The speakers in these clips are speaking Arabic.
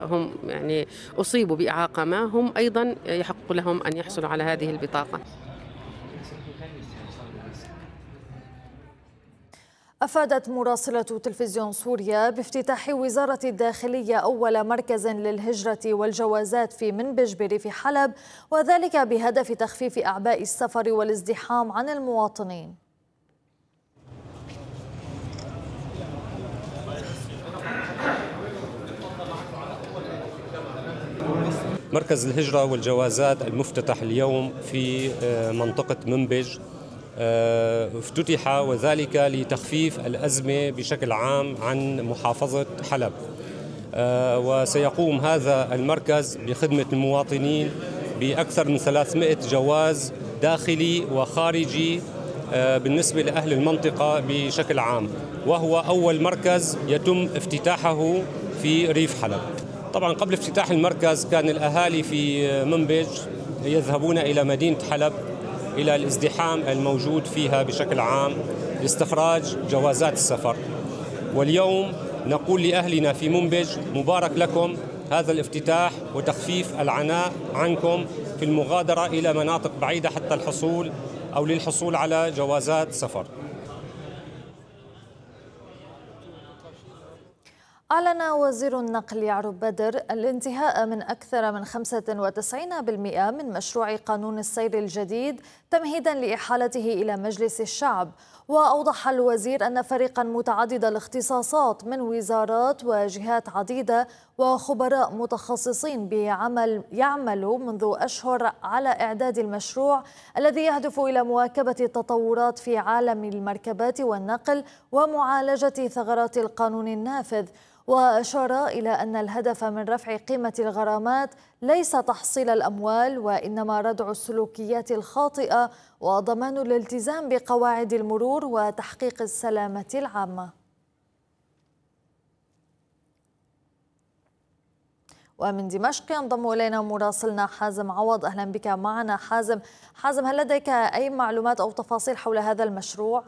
هم يعني أصيبوا بإعاقة ما، هم أيضا يحق لهم أن يحصلوا على هذه البطاقة. أفادت مراسلة تلفزيون سوريا بافتتاح وزارة الداخلية أول مركز للهجرة والجوازات في منبج بريف حلب، وذلك بهدف تخفيف أعباء السفر والازدحام عن المواطنين. مركز الهجرة والجوازات المفتتح اليوم في منطقة منبج افتتح وذلك لتخفيف الأزمة بشكل عام عن محافظة حلب، وسيقوم هذا المركز بخدمة المواطنين بأكثر من 300 جواز داخلي وخارجي بالنسبة لأهل المنطقة بشكل عام، وهو أول مركز يتم افتتاحه في ريف حلب. طبعا قبل افتتاح المركز كان الأهالي في منبج يذهبون إلى مدينة حلب إلى الازدحام الموجود فيها بشكل عام لاستخراج جوازات السفر، واليوم نقول لأهلنا في منبج مبارك لكم هذا الافتتاح وتخفيف العناء عنكم في المغادرة إلى مناطق بعيدة حتى للحصول على جوازات سفر. أعلن وزير النقل يعرب بدر الانتهاء من أكثر من 95% من مشروع قانون السير الجديد تمهيدا لإحالته إلى مجلس الشعب. وأوضح الوزير أن فريقا متعدد الاختصاصات من وزارات وجهات عديدة وخبراء متخصصين يعملوا منذ أشهر على إعداد المشروع الذي يهدف إلى مواكبة التطورات في عالم المركبات والنقل ومعالجة ثغرات القانون النافذ. وأشار إلى أن الهدف من رفع قيمة الغرامات ليس تحصيل الأموال، وإنما ردع السلوكيات الخاطئة وضمان الالتزام بقواعد المرور وتحقيق السلامة العامة. ومن دمشق ينضم إلينا مراسلنا حازم عوض. أهلا بك معنا حازم، هل لديك أي معلومات أو تفاصيل حول هذا المشروع؟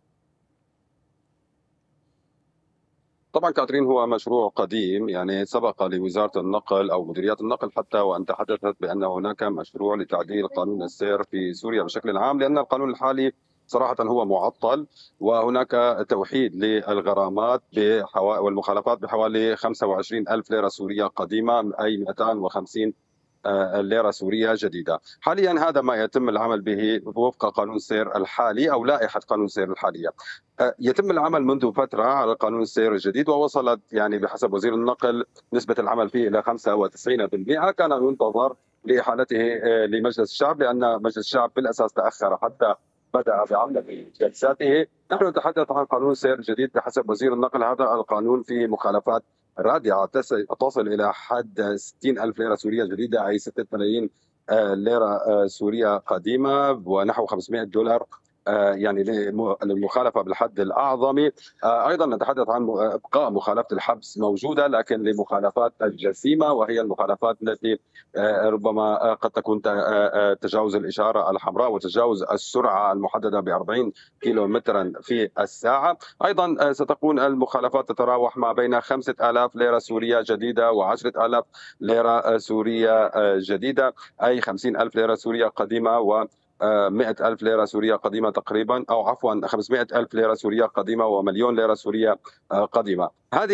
طبعا كاترين، هو مشروع قديم، يعني سبق لوزارة النقل أو مديريات النقل حتى وأن تحدثت بأن هناك مشروع لتعديل قانون السير في سوريا بشكل عام، لأن القانون الحالي صراحة هو معطل، وهناك توحيد للغرامات والمخالفات بحوالي 25 ألف ليرة سورية قديمة، أي 250 ليرة سورية جديدة. حاليا هذا ما يتم العمل به وفق قانون السير الحالي أو لائحة قانون السير الحالية. يتم العمل منذ فترة على قانون السير الجديد، ووصلت يعني بحسب وزير النقل نسبة العمل فيه إلى 95%. كان ينتظر لإحالته لمجلس الشعب، لأن مجلس الشعب بالأساس تأخر حتى بدأ بعمل جلساته. نحن نتحدث عن قانون السير الجديد بحسب وزير النقل. هذا القانون فيه مخالفات رادعة تصل إلى حد 60 ألف ليرة سورية جديدة، أي 6 ملايين ليرة سورية قديمة، ونحو $500 يعني للمخالفة بالحد الأعظم. أيضا نتحدث عن إبقاء مخالفة الحبس موجودة، لكن لمخالفات الجسيمة، وهي المخالفات التي ربما قد تكون تجاوز الإشارة الحمراء وتجاوز السرعة المحددة ب40 كيلومترا في الساعة. أيضا ستكون المخالفات تتراوح ما بين 5000 ليرة سورية جديدة و10,000 ليرة سورية جديدة، أي 50,000 ليرة سورية قديمة و 100,000 ليرة سورية قديمة تقريبا، أو عفوا 500,000 ليرة سورية قديمة ومليون ليرة سورية قديمة.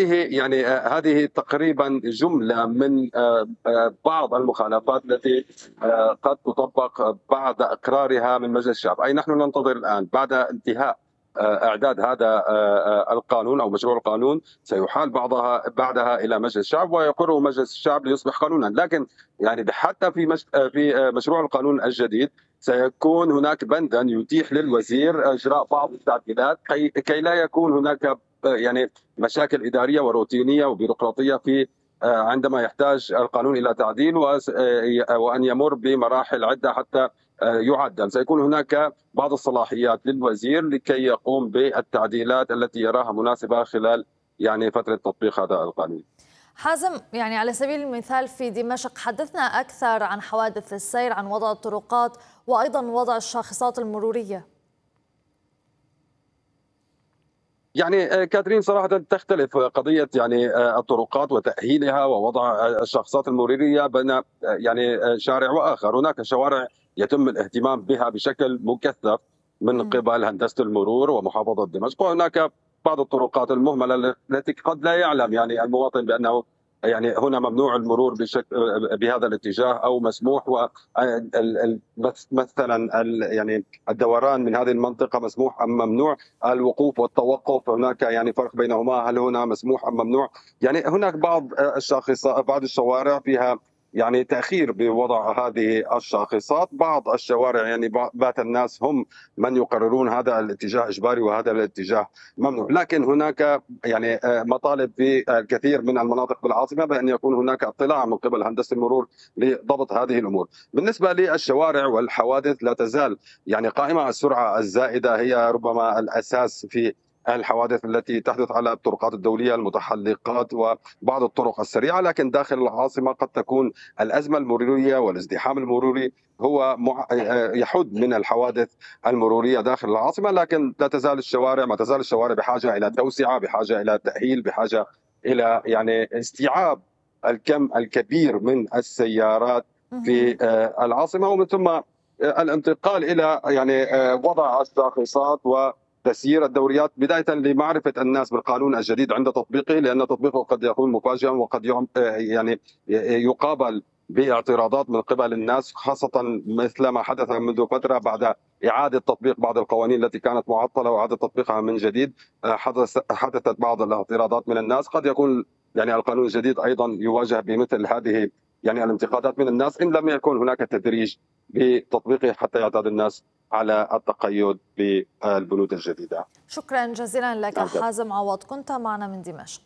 هذه تقريبا جملة من بعض المخالفات التي قد تطبق بعد إقرارها من مجلس الشعب. أي نحن ننتظر الآن بعد انتهاء إعداد هذا القانون أو مشروع القانون، سيحال بعدها إلى مجلس الشعب ويقره مجلس الشعب ليصبح قانونا. لكن يعني حتى في مشروع القانون الجديد سيكون هناك بندا يتيح للوزير إجراء بعض التعديلات كي لا يكون هناك يعني مشاكل إدارية وروتينية وبيروقراطية في عندما يحتاج القانون إلى تعديل وأن يمر بمراحل عدة حتى يعدل. سيكون هناك بعض الصلاحيات للوزير لكي يقوم بالتعديلات التي يراها مناسبة خلال يعني فترة تطبيق هذا القانون. حازم، يعني على سبيل المثال في دمشق حدثنا أكثر عن حوادث السير، عن وضع الطرقات وأيضا وضع الشاخصات المرورية. يعني كاترين صراحة تختلف قضية يعني الطرقات وتأهيلها ووضع الشاخصات المرورية بين يعني شارع وآخر. هناك شوارع يتم الاهتمام بها بشكل مكثف من قبل هندسة المرور ومحافظة دمشق، وهناك بعض الطرقات المهملة التي قد لا يعلم يعني المواطن بأنه يعني هنا ممنوع المرور بشكل بهذا الاتجاه او مسموح، و مثلا يعني الدوران من هذه المنطقه مسموح ام ممنوع، الوقوف والتوقف هناك يعني فرق بينهما، هل هنا مسموح ام ممنوع؟ يعني هناك بعض الشاخصات، بعض الشوارع فيها يعني تأخير بوضع هذه الشاخصات، بعض الشوارع يعني بات الناس هم من يقررون هذا الاتجاه إجباري وهذا الاتجاه ممنوع. لكن هناك يعني مطالب في الكثير من المناطق بالعاصمة بأن يكون هناك اطلاع من قبل هندسة المرور لضبط هذه الأمور. بالنسبة للشوارع والحوادث لا تزال يعني قائمة السرعة الزائدة هي ربما الأساس في الحوادث التي تحدث على الطرقات الدولية، المتحلقات وبعض الطرق السريعة. لكن داخل العاصمة قد تكون الأزمة المرورية والازدحام المروري هو يحد من الحوادث المرورية داخل العاصمة. لكن لا تزال الشوارع، ما تزال الشوارع بحاجة إلى توسعة، بحاجة إلى تأهيل، بحاجة إلى يعني استيعاب الكم الكبير من السيارات في العاصمة، ومن ثم الانتقال إلى يعني وضع الشاخصات وتسيير الدوريات بداية لمعرفة الناس بالقانون الجديد عند تطبيقه، لأن تطبيقه قد يكون مفاجئا وقد يعني يقابل باعتراضات من قبل الناس، خاصة مثل ما حدث منذ فترة بعد إعادة تطبيق بعض القوانين التي كانت معطلة وإعادة تطبيقها من جديد. حدثت بعض الاعتراضات من الناس. قد يكون يعني القانون الجديد أيضا يواجه بمثل هذه يعني الانتقادات من الناس إن لم يكن هناك تدريج بتطبيقه حتى يعتاد الناس على التقيد بالبنود الجديدة. شكرا جزيلا لك حازم عوض، كنت معنا من دمشق.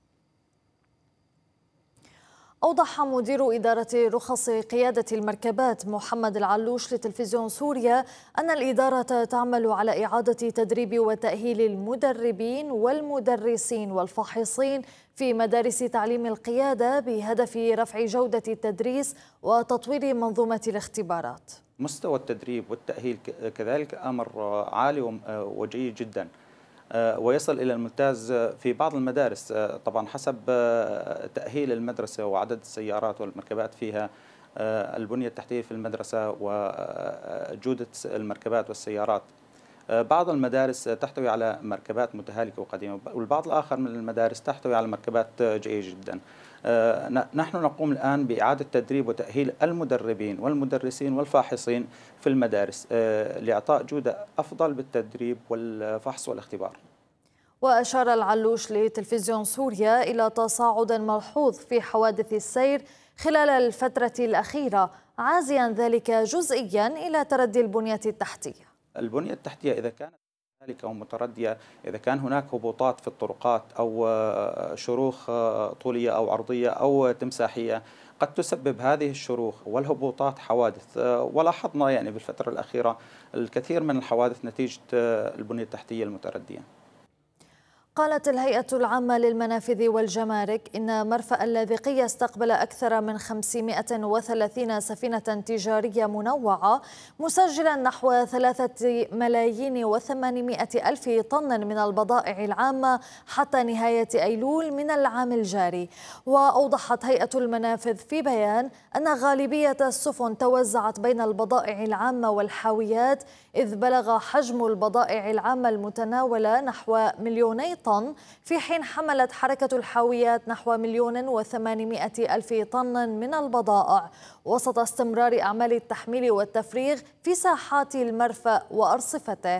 أوضح مدير إدارة رخص قيادة المركبات محمد العلوش لتلفزيون سوريا أن الإدارة تعمل على إعادة تدريب وتأهيل المدربين والمدرسين والفاحصين في مدارس تعليم القيادة بهدف رفع جودة التدريس وتطوير منظومة الاختبارات. مستوى التدريب والتأهيل كذلك أمر عالي وجيد جدا، ويصل إلى الممتاز في بعض المدارس طبعا حسب تأهيل المدرسة وعدد السيارات والمركبات فيها، البنية التحتية في المدرسة وجودة المركبات والسيارات. بعض المدارس تحتوي على مركبات متهالكة وقديمة، والبعض الآخر من المدارس تحتوي على مركبات جيدة جدا. نحن نقوم الآن بإعادة تدريب وتأهيل المدربين والمدرسين والفاحصين في المدارس لإعطاء جودة أفضل بالتدريب والفحص والاختبار. وأشار العلوش لتلفزيون سوريا إلى تصاعد ملحوظ في حوادث السير خلال الفترة الأخيرة، عازيا ذلك جزئيا إلى تردي البنية التحتية. البنية التحتية إذا كانت أو متردية، إذا كان هناك هبوطات في الطرقات أو شروخ طولية أو عرضية أو تمساحية، قد تسبب هذه الشروخ والهبوطات حوادث. ولاحظنا يعني بالفترة الأخيرة الكثير من الحوادث نتيجة البنية التحتية المتردية. قالت الهيئة العامة للمنافذ والجمارك إن مرفأ اللاذقية استقبل أكثر من 530 سفينة تجارية منوعة، مسجلا نحو 3,800,000 طن من البضائع العامة حتى نهاية أيلول من العام الجاري. وأوضحت هيئة المنافذ في بيان أن غالبية السفن توزعت بين البضائع العامة والحاويات، إذ بلغ حجم البضائع العامة المتناولة نحو 2,000,000 طن، في حين حملت حركة الحاويات نحو 1,800,000 طن من البضائع، وسط استمرار أعمال التحميل والتفريغ في ساحات المرفأ وأرصفته.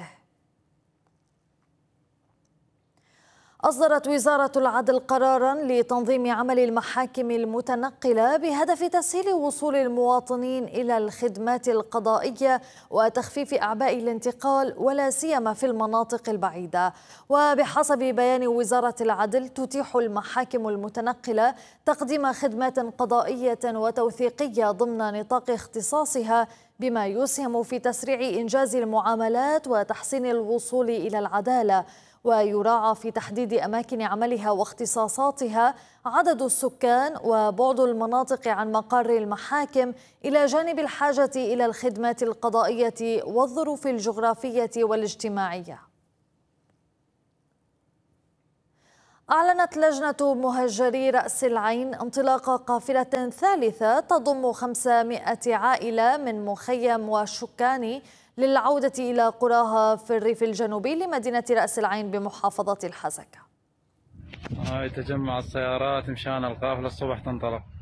أصدرت وزارة العدل قراراً لتنظيم عمل المحاكم المتنقلة بهدف تسهيل وصول المواطنين إلى الخدمات القضائية وتخفيف أعباء الانتقال، ولا سيما في المناطق البعيدة. وبحسب بيان وزارة العدل، تتيح المحاكم المتنقلة تقديم خدمات قضائية وتوثيقية ضمن نطاق اختصاصها، بما يسهم في تسريع إنجاز المعاملات وتحسين الوصول إلى العدالة. ويراعى في تحديد أماكن عملها واختصاصاتها عدد السكان وبعد المناطق عن مقر المحاكم، إلى جانب الحاجة إلى الخدمات القضائية والظروف الجغرافية والاجتماعية. أعلنت لجنة مهجري رأس العين انطلاق قافلة ثالثة تضم 500 عائلة من مخيم وشكاني للعودة إلى قراها في الريف الجنوبي لمدينة رأس العين بمحافظة الحزكة. تجمع السيارات مشان القافلة الصبح تنطلق.